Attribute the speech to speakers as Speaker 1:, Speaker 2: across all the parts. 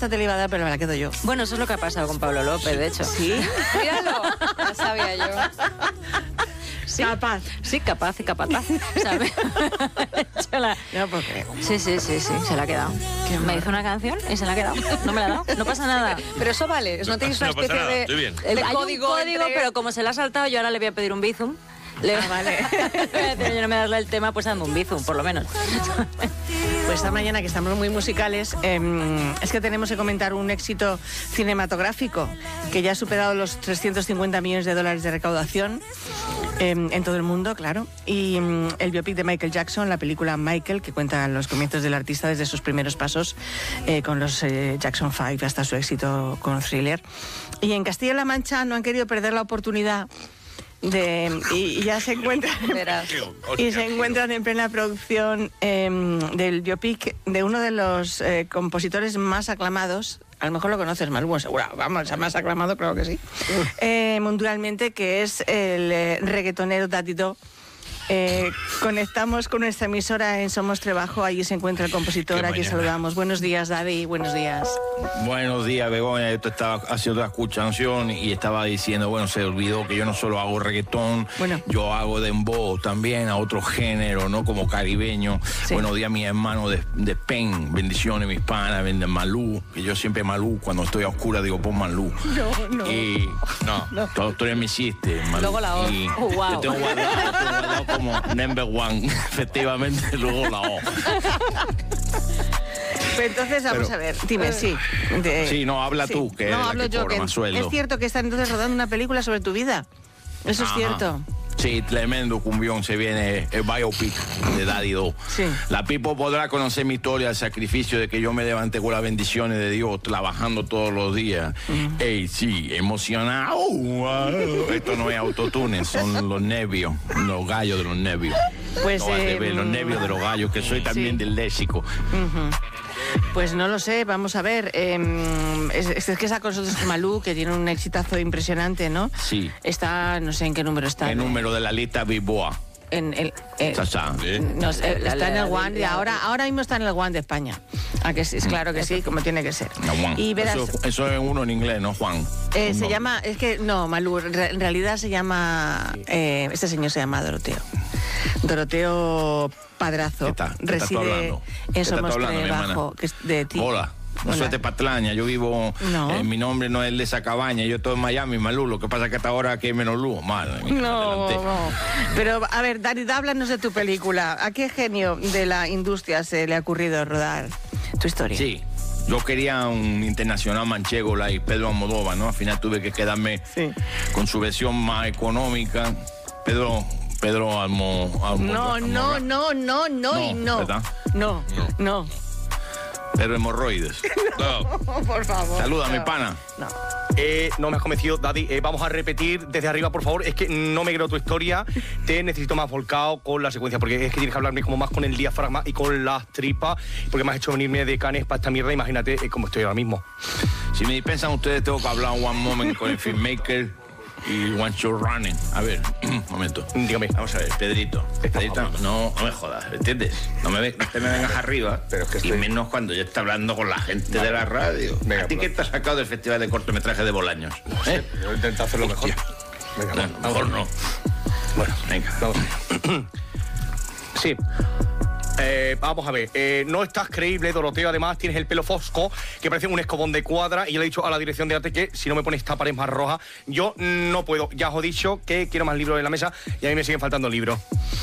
Speaker 1: esta te la iba a dar, pero me la quedo yo.
Speaker 2: Bueno, eso es lo que ha pasado con Pablo López, de hecho.
Speaker 1: ¿Sí?
Speaker 2: Míralo, ya sabía yo. Sí,
Speaker 1: Capaz.
Speaker 2: Sí, capaz y capataz, ¿sabes?
Speaker 1: No puedo creer.
Speaker 2: Sí, se la ha quedado. Me hizo una canción y se la ha quedado. No me la ha dado, no pasa nada.
Speaker 3: Pero eso vale, no tenéis una especie
Speaker 4: nada,
Speaker 3: de,
Speaker 4: estoy bien.
Speaker 3: de
Speaker 2: Hay
Speaker 3: código,
Speaker 2: un código,
Speaker 3: entre-
Speaker 2: pero como se la ha saltado, yo ahora le voy a pedir un bizum.
Speaker 1: Vale.
Speaker 2: Yo no me darle el tema, pues dame un bizum, por lo menos.
Speaker 1: Pues esta mañana, que estamos muy musicales, es que tenemos que comentar un éxito cinematográfico que ya ha superado los 350 millones de dólares de recaudación en todo el mundo, claro. Y el biopic de Michael Jackson, la película Michael, que cuenta los comienzos del artista desde sus primeros pasos con los Jackson 5 hasta su éxito con Thriller. Y en Castilla-La Mancha no han querido perder la oportunidad y ya se encuentran
Speaker 3: Verás.
Speaker 1: y se encuentran en plena producción del biopic de uno de los compositores más aclamados. A lo mejor lo conoces, Malú, seguro. Vamos, el más aclamado, creo que sí. Mundialmente, que es el reggaetonero Daddy Do. Conectamos con nuestra emisora en Somos Trebajo. Allí se encuentra el compositor.
Speaker 4: Qué
Speaker 1: Aquí
Speaker 4: mañana.
Speaker 1: saludamos. Buenos días, Daddy. Buenos días.
Speaker 5: Buenos días, Begoña. Yo te estaba haciendo la escuchación y estaba diciendo, bueno, se olvidó que yo no solo hago reggaetón,
Speaker 1: Bueno.
Speaker 5: yo hago dembow también, a otro género, ¿no? Como caribeño.
Speaker 1: Sí. Buenos
Speaker 5: días a mis hermanos de Pen, bendiciones, mis panas, de Malú, que yo siempre Malú, cuando estoy a oscura digo, pon Malú.
Speaker 1: No.
Speaker 5: Y tú ya me hiciste, Malú.
Speaker 3: Luego la O.
Speaker 5: Y
Speaker 2: Oh, wow.
Speaker 5: Te tengo guardado como number one, efectivamente, luego la O.
Speaker 1: Pues entonces, vamos a ver. Dime, sí.
Speaker 5: Sí, no, habla tú, que
Speaker 1: no,
Speaker 5: eres la
Speaker 1: hablo
Speaker 5: que
Speaker 1: yo.
Speaker 5: cobra más sueldo.
Speaker 1: Es cierto que están entonces rodando una película sobre tu vida. Eso es
Speaker 5: Ajá.
Speaker 1: cierto.
Speaker 5: Sí, tremendo cumbión, se viene el biopic de Daddy Do.
Speaker 1: Sí.
Speaker 5: La Pipo podrá conocer mi historia, el sacrificio de que yo me levanté con las bendiciones de Dios, trabajando todos los días. Ey, sí, emocionado. Wow. Esto no es autotune, son los nervios, los gallos de los nervios.
Speaker 1: Pues,
Speaker 5: No, al revés, los nervios de los gallos, que soy también
Speaker 1: sí.
Speaker 5: del léxico.
Speaker 1: Pues no lo sé, vamos a ver. Es que está con nosotros Malú, que tiene un exitazo impresionante, ¿no?
Speaker 5: Sí.
Speaker 1: Está, no sé en qué número está.
Speaker 5: El número de la lista Bilboa.
Speaker 1: En el,
Speaker 5: Sasá.
Speaker 1: no sé, está en el One, y
Speaker 2: la-
Speaker 1: ahora mismo está en el One de España. ¿A que sí? Es claro que sí, como tiene que ser.
Speaker 5: No, Juan.
Speaker 1: Y verás,
Speaker 5: Eso es uno en inglés, ¿no, Juan?
Speaker 1: se
Speaker 5: No.
Speaker 1: llama, es que no, Malú, en realidad se llama, este señor se llama Doroteo. Doroteo Padrazo.
Speaker 5: ¿Qué está? ¿Qué estás tú
Speaker 1: Reside
Speaker 5: hablando? ¿Qué
Speaker 1: en
Speaker 5: estás tú
Speaker 1: Somos
Speaker 5: hablando, mi
Speaker 1: Trebajo,
Speaker 5: hermana?
Speaker 1: que es de ti.
Speaker 5: Hola. No
Speaker 1: Hola.
Speaker 5: soy de Patlaña, yo vivo,
Speaker 1: No.
Speaker 5: mi nombre no es el de esa cabaña, yo estoy en Miami, Malú, lo que pasa es que hasta ahora aquí hay menos luz, madre mía,
Speaker 1: No,
Speaker 5: adelante.
Speaker 1: no. Pero, a ver, Dani, háblanos de tu película. ¿A qué genio de la industria se le ha ocurrido rodar tu historia?
Speaker 5: Sí, yo quería un internacional manchego, y Pedro Almodóvar, ¿no? Al final tuve que quedarme
Speaker 1: Sí.
Speaker 5: con su versión más económica. Pedro Almodóvar.
Speaker 1: No, y no.
Speaker 5: ¿Verdad?
Speaker 1: No.
Speaker 5: Pedro Hemorroides.
Speaker 4: No.
Speaker 1: Por favor.
Speaker 5: Saluda, mi
Speaker 1: No.
Speaker 5: pana.
Speaker 1: No.
Speaker 6: No me has convencido, Daddy. Vamos a repetir desde arriba, por favor. Es que no me creo tu historia. Te necesito más volcado con la secuencia, porque es que tienes que hablarme como más con el diafragma y con las tripas, porque me has hecho venirme de Canes para esta mierda. Imagínate cómo estoy ahora mismo.
Speaker 5: Si me dispensan ustedes, tengo que hablar one moment con el filmmaker y one show running. A ver, un momento.
Speaker 6: Dígame.
Speaker 5: Vamos a ver, Pedrito, no me jodas, ¿entiendes? No te me vengas arriba,
Speaker 6: Pero es que
Speaker 5: y
Speaker 6: estoy-
Speaker 5: menos cuando yo esté hablando con la gente de la radio.
Speaker 6: Venga,
Speaker 5: ¿A ti
Speaker 6: pues.
Speaker 5: qué te has sacado del Festival de Cortometraje de Bolaños?
Speaker 6: Yo he intentado hacerlo mejor. Venga,
Speaker 5: No, mejor no.
Speaker 6: Bueno,
Speaker 5: Venga.
Speaker 6: vamos. Sí. Vamos a ver, no estás creíble, Doroteo. Además, tienes el pelo fosco, que parece un escobón de cuadra. Y yo le he dicho a la dirección de arte que si no me pones esta pared más roja, yo no puedo. Ya os he dicho que quiero más libros en la mesa y a mí me siguen faltando libros.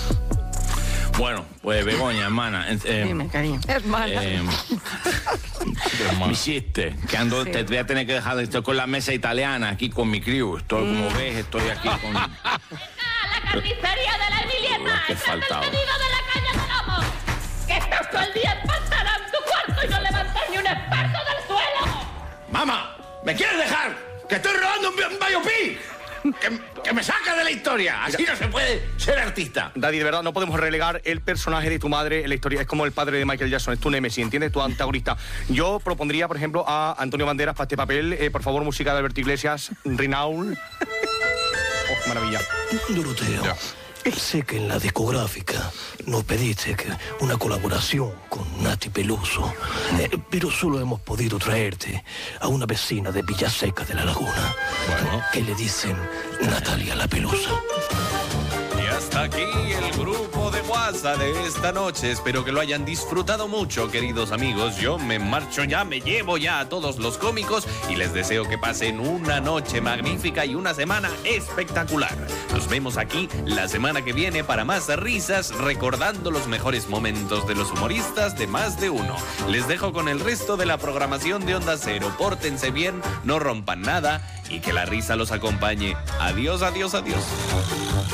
Speaker 5: Bueno, pues Begoña, hermana.
Speaker 1: Dime, cariño.
Speaker 3: Hermana.
Speaker 5: Me hiciste, que ando, te voy a tener que dejar, estoy con la mesa italiana aquí con mi crew. Estoy, como ves, estoy aquí con...
Speaker 7: La carnicería de la Emilieta,
Speaker 5: Qué
Speaker 7: ese es el
Speaker 5: faltaba.
Speaker 7: pedido de la calle de Lomo. Que estás todo el día empantanado en tu cuarto y no levantas ni un espejo del suelo.
Speaker 5: ¡Mamá! ¿Me quieres dejar? ¡Que estoy rodando un biopic! ¡Que me saca de la historia! Así no se puede ser artista.
Speaker 6: Daddy, de verdad, no podemos relegar el personaje de tu madre en la historia. Es como el padre de Michael Jackson, es tu némesis, ¿entiendes? Tu antagonista. Yo propondría, por ejemplo, a Antonio Banderas para este papel. Por favor, música de Alberto Iglesias, Rinaul. Oh, qué maravilla.
Speaker 8: Doroteo,
Speaker 4: Ya. Sé que en la discográfica nos pediste una colaboración con Nati Peluso, pero solo hemos podido traerte a una vecina de Villaseca de la Laguna, que le dicen Natalia la Pelusa.
Speaker 8: Y hasta aquí el grupo de WhatsApp de esta noche. Espero que lo hayan disfrutado mucho, queridos amigos. Yo me marcho ya, me llevo ya a todos los cómicos y les deseo que pasen una noche magnífica y una semana espectacular. Nos vemos aquí la semana que viene para más risas, recordando los mejores momentos de los humoristas de Más de Uno. Les dejo con el resto de la programación de Onda Cero. Pórtense bien, no rompan nada y que la risa los acompañe. Adiós, adiós, adiós.